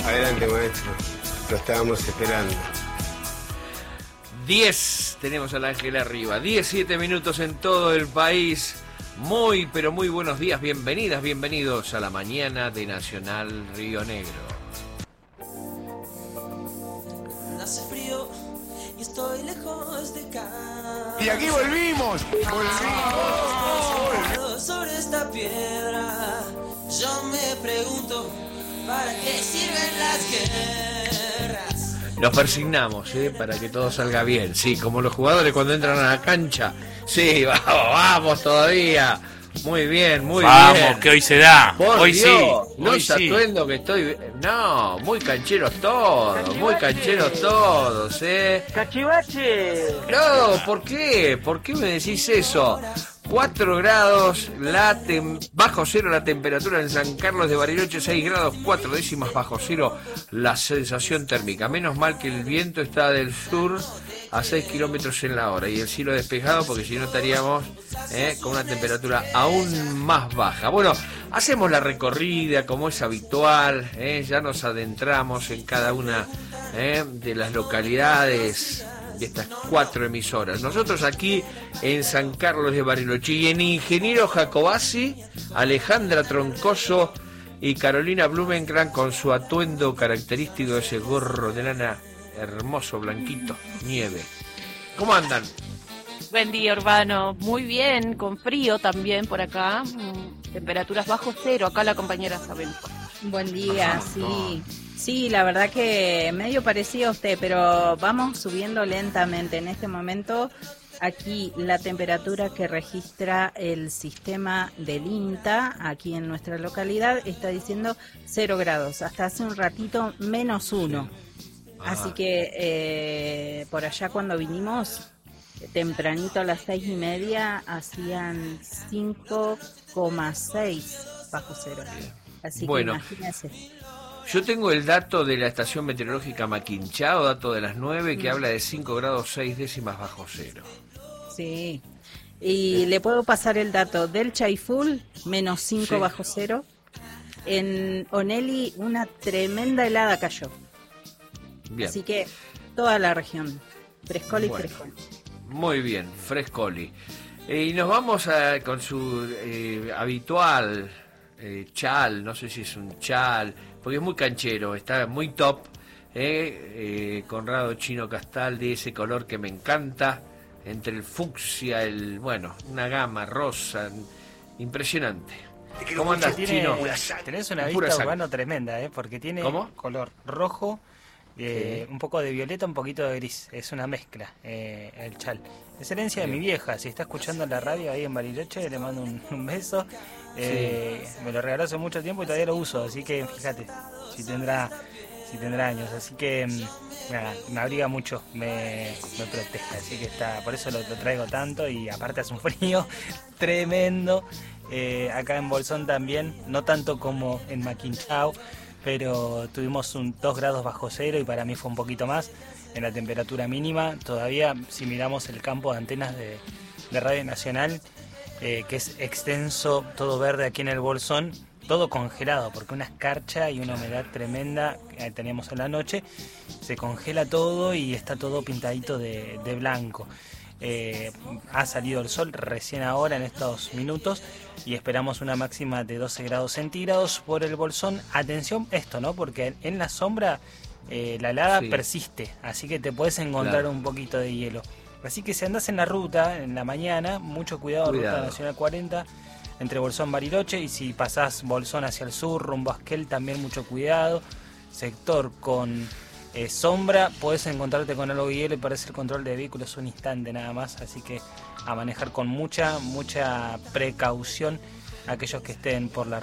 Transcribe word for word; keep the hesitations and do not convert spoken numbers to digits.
Adelante, maestro. Lo estábamos esperando. diez, tenemos al ángel arriba. diecisiete minutos en todo el país. Muy, pero muy buenos días. Bienvenidas, bienvenidos a la mañana de Nacional Río Negro. Hace frío y estoy lejos de casa. Y aquí volvimos. Volvimos. Sobre esta piedra, yo me pregunto, ¿para qué sirven las guerras? Nos persignamos, ¿eh? Para que todo salga bien. Sí, como los jugadores cuando entran a la cancha. Sí, vamos, vamos todavía. Muy bien, muy vamos, bien. Vamos, que hoy se da. Por hoy Dios, sí. No hoy es sí. atuendo que estoy... No, muy cancheros todos, muy cancheros todos, ¿eh? ¡Cachivache! No, ¿por qué? ¿Por qué me decís eso? cuatro grados, la tem bajo cero la temperatura en San Carlos de Bariloche, seis grados, cuatro décimas bajo cero la sensación térmica. Menos mal que el viento está del sur a seis kilómetros en la hora y el cielo despejado, porque si no estaríamos eh, con una temperatura aún más baja. Bueno, hacemos la recorrida como es habitual, eh, ya nos adentramos en cada una eh, de las localidades de estas cuatro emisoras. Nosotros aquí en San Carlos de Bariloche y en Ingeniero Jacobasi, Alejandra Troncoso y Carolina Blumenkran con su atuendo característico, ese gorro de lana hermoso, blanquito, nieve. ¿Cómo andan? Buen día, Urbano. Muy bien, con frío también por acá. Temperaturas bajo cero, acá la compañera Sabel. Buen día, Ajá, sí. no. Sí, la verdad que medio parecido a usted, pero vamos subiendo lentamente. En este momento, aquí la temperatura que registra el sistema del INTA, aquí en nuestra localidad, está diciendo cero grados. Hasta hace un ratito, menos uno. Ah. Así que eh, por allá cuando vinimos, tempranito a las seis y media, hacían cinco coma seis bajo cero. Así bueno, que imagínese. Yo tengo el dato de la estación meteorológica Maquinchao, dato de las nueve, que mm. habla de cinco grados seis décimas bajo cero. Sí. Y ¿Eh? le puedo pasar el dato del Chaiful, menos cinco sí. bajo cero. En Onelli una tremenda helada cayó. Bien. Así que toda la región, Frescoli, bueno, Frescoli. Muy bien, Frescoli. Eh, y nos vamos a, con su eh, habitual eh, chal, no sé si es un chal, porque es muy canchero, está muy top, eh, eh, Conrado Chino Castal, de ese color que me encanta, entre el fucsia, el bueno, una gama rosa, impresionante. ¿Cómo andas, tiene, Chino? Tenés una vista, Urbano, tremenda, ¿eh? Porque tiene ¿Cómo? color rojo, eh, sí. un poco de violeta, un poquito de gris, es una mezcla, eh, el chal. Es herencia de mi vieja, si está escuchando la radio ahí en Bariloche, le mando un, un beso. Eh, sí. Me lo regaló hace mucho tiempo y todavía lo uso, así que fíjate, si tendrá si tendrá años, así que nada, me abriga mucho, me, me protege, así que está, por eso lo, lo traigo tanto y aparte hace un frío tremendo. Eh, acá en Bolsón también, no tanto como en Maquinchao, pero tuvimos un dos grados bajo cero y para mí fue un poquito más en la temperatura mínima. Todavía si miramos el campo de antenas de, de Radio Nacional, eh, que es extenso, todo verde aquí en el Bolsón, todo congelado, porque una escarcha y una humedad tremenda que teníamos en la noche, se congela todo y está todo pintadito de, de blanco. Eh, ha salido el sol recién ahora en estos minutos y esperamos una máxima de doce grados centígrados por el Bolsón. Atención esto, ¿no? Porque en la sombra eh, la helada sí. persiste, así que te puedes encontrar claro. un poquito de hielo. Así que si andás en la ruta, en la mañana, mucho cuidado, cuidado. Ruta Nacional cuarenta, entre Bolsón y Bariloche, y si pasás Bolsón hacia el sur, rumbo a Esquel, también mucho cuidado. Sector con eh, sombra, podés encontrarte con algo de hielo y parece el control de vehículos un instante nada más, así que a manejar con mucha, mucha precaución aquellos que estén por la